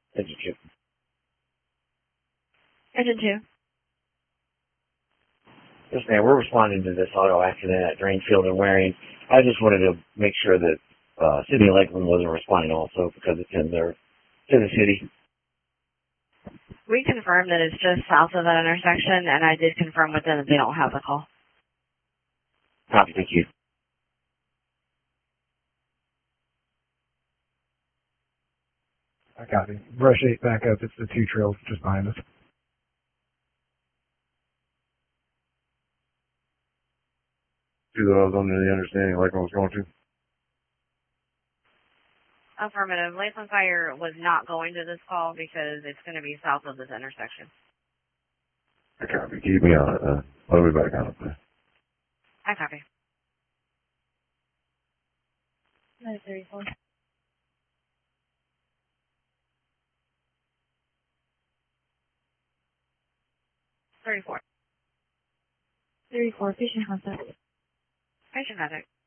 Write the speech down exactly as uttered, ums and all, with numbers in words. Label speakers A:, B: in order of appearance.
A: Engine two.
B: Engine two.
A: Yes, ma'am. We're responding to this auto accident at Drainfield and Waring. I just wanted to make sure that uh, City of Lakeland wasn't responding also because it's in their to the city.
B: We confirmed that it's just south of that intersection, and I did confirm with them that they don't have the call.
A: Copy. Thank you.
C: I copy. Brush eight back up. It's the two trails just behind us.
D: See that I was under the understanding like I was going to.
B: Affirmative. Lakeland Fire was not going to this call because it's going to be south of this intersection.
D: I copy. Keep me on it. Uh, I'll be back on it.
B: I copy.
E: nine thirty-four.
B: thirty-four.
E: thirty-four, patient contact.
B: Patient contact.